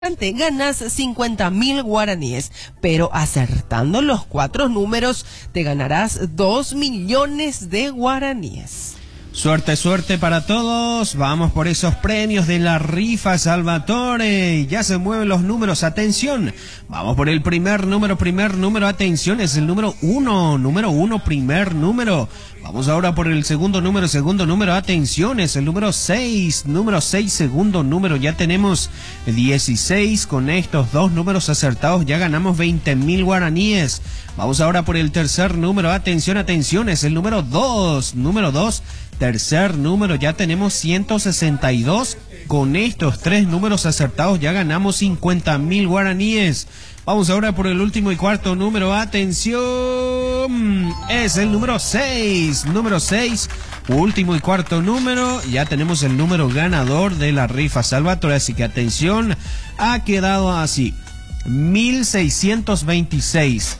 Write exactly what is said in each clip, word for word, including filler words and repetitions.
Te ganas cincuenta mil guaraníes, pero acertando los cuatro números te ganarás dos millones de guaraníes. Suerte, suerte para todos. Vamos por esos premios de la rifa Salvatore. Ya se mueven los números. Atención. Vamos por el primer número. Primer número. Atención. Es el número uno. Número uno. Primer número. Vamos ahora por el segundo número. Segundo número. Atención. Es el número seis. Número seis. Segundo número. Ya tenemos dieciséis. Con estos dos números acertados ya ganamos veinte mil guaraníes. Vamos ahora por el tercer número. Atención, atención. Es el número dos. Número dos. Tercer número, ya tenemos ciento sesenta y dos. Con estos tres números acertados ya ganamos cincuenta mil guaraníes. Vamos ahora por el último y cuarto número. Atención, es el número seis. Número seis, último y cuarto número. Ya tenemos el número ganador de la rifa Salvatore. Así que atención, ha quedado así. mil seiscientos veintiséis.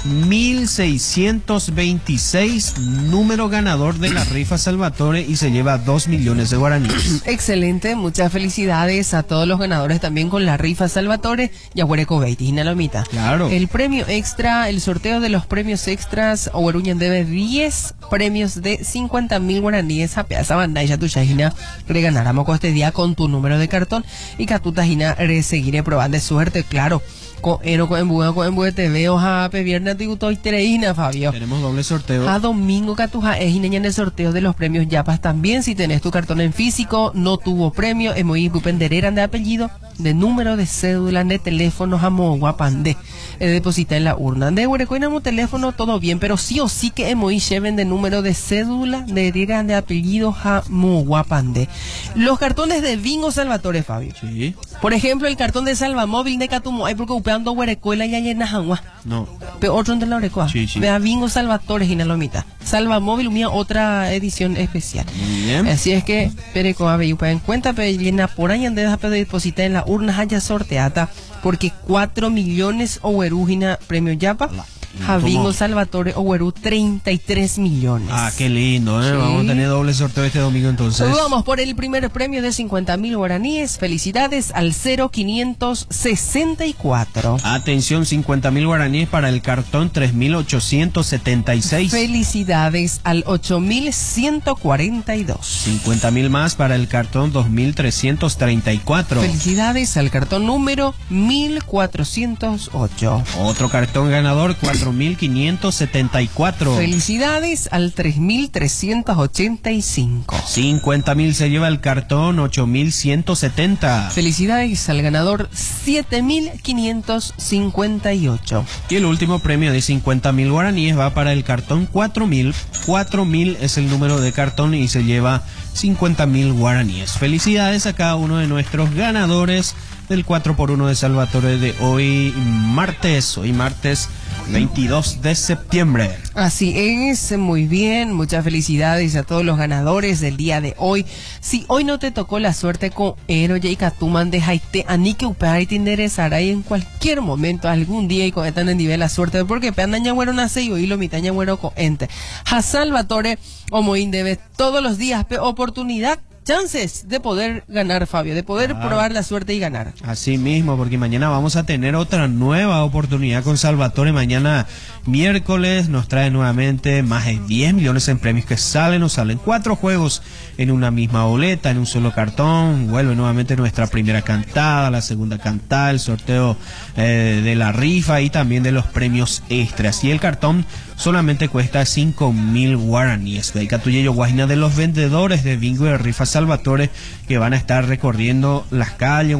mil seiscientos veintiséis, número ganador de la rifa Salvatore, y se lleva dos millones de guaraníes. Excelente, muchas felicidades a todos los ganadores también con la rifa Salvatore. Yaguareco Beiti, Nalomita. Claro. El premio extra, el sorteo de los premios extras, Oweruñan debe diez premios de cincuenta mil guaraníes a Peaza Bandaya tu Shahina. Reganáramos con este día con tu número de cartón y Catutajina seguiré probando de suerte, claro. Eno con embudo con embudo te veo a viernes de gusto y tereína, Fabio. Tenemos doble sorteo. A domingo Catuja es en el sorteo de los premios Yapas también. Si tenés tu cartón en físico, no tuvo premio, es muy pendereran de apellido, de número de cédula, de teléfono, amo guapande, eh, deposita en la urna. De huerecoinamo teléfono, todo bien, pero sí o sí que emoí lleven de número de cédula, de hereran de apellido, amo guapande. Los cartones de Bingo Salvatore, Fabio. Sí. Por ejemplo, el cartón de Salvamóvil de Catumo, hay porque upeando huerecoela y llena jangua. No. Pero otro de la huerecoa. Sí, sí. Vea Bingo Salvatore, Ginalomita. Salvamóvil, mía, otra edición especial. Muy bien. Así es que, perecoa, ve, en cuenta, pero llena por ahí en de depositar en la urna, haya sorteata, porque cuatro millones owerugina premio Yapa. Javingo Salvatore Oweru, treinta y tres millones. Ah, qué lindo, ¿eh? Sí. Vamos a tener doble sorteo este domingo entonces. Vamos por el primer premio de cincuenta mil guaraníes. Felicidades al cero quinientos sesenta y cuatro. Atención, cincuenta mil guaraníes para el cartón tres mil ochocientos setenta y seis. Felicidades al ocho mil ciento cuarenta y dos. cincuenta mil más para el cartón dos mil trescientos treinta y cuatro. Felicidades al cartón número mil cuatrocientos ocho. Otro cartón ganador, cuatro mil quinientos setenta y cuatro. Felicidades al tres mil trescientos ochenta y cinco. cincuenta mil se lleva el cartón ocho mil ciento setenta. Felicidades al ganador siete mil quinientos cincuenta y ocho. Y el último premio de cincuenta mil guaraníes va para el cartón cuatro mil. cuatro mil es el número de cartón y se lleva cincuenta mil guaraníes. Felicidades a cada uno de nuestros ganadores del cuatro por uno de Salvatore de hoy martes. Hoy martes veintidós de septiembre. Así es, muy bien, muchas felicidades a todos los ganadores del día de hoy. Si hoy no te tocó la suerte con Ero y Catuman de Haite, Anike Upay te interesará y en cualquier momento, algún día y con esta en nivel la suerte, porque peandaña güero nace y hoy lo mitaña güero con ente. A Salvatore Omoín debe todos los días oportunidad, chances de poder ganar, Fabio, de poder ah, probar la suerte y ganar. Así mismo, porque mañana vamos a tener otra nueva oportunidad con Salvatore. Mañana miércoles nos trae nuevamente más de diez millones en premios que salen o salen cuatro juegos en una misma boleta, en un solo cartón. Vuelve nuevamente nuestra primera cantada, la segunda cantada, el sorteo eh, de la rifa y también de los premios extras. Y el cartón solamente cuesta cinco mil guaraníes. Catuyeyo Guajina de los vendedores de bingo y de rifa Salvatore que van a estar recorriendo las calles,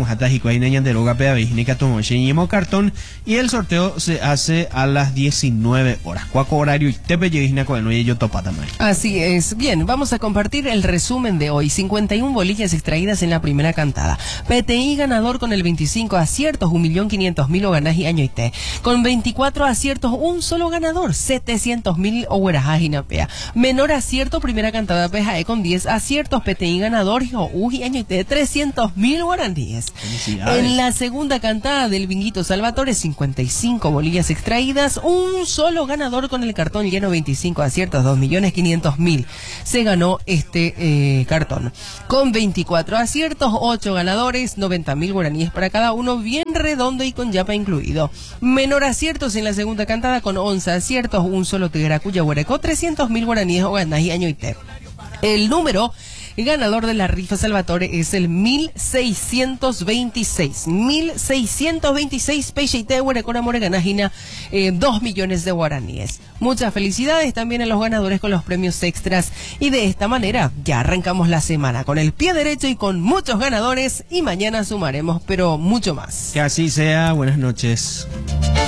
cartón, y el sorteo se hace a las diecinueve horas. Cuaco horario y tepe con el yo topa también. Así es. Bien, vamos a compartir el resumen de hoy. cincuenta y una bolillas extraídas en la primera cantada. P T I ganador con el veinticinco aciertos, un millón quinientos mil o ganas y año y te. Con veinticuatro aciertos, un solo ganador, setecientos mil o guerajajinapea. Menor acierto, primera cantada P J E con diez aciertos, P T I ganador, hijo, uy, año y te, trescientos mil guaraníes. En la segunda cantada del Binguito Salvatore, cincuenta y cinco bolillas extraídas, un solo ganador con el cartón lleno, veinticinco aciertos, dos millones quinientos mil. Se ganó este eh, cartón. Con veinticuatro aciertos, ocho ganadores, noventa mil guaraníes para cada uno, bien redondo y con yapa incluido. Menor aciertos en la segunda cantada con once aciertos, un solo tigaracuya huereco, trescientos mil guaraníes o ganají año y té. El número ganador de la rifa Salvatore es el mil seiscientos veintiséis. mil seiscientos veintiséis Peixeite Huerecona Moreganajina, eh, dos millones de guaraníes. Muchas felicidades también a los ganadores con los premios extras. Y de esta manera ya arrancamos la semana con el pie derecho y con muchos ganadores. Y mañana sumaremos, pero mucho más. Que así sea. Buenas noches.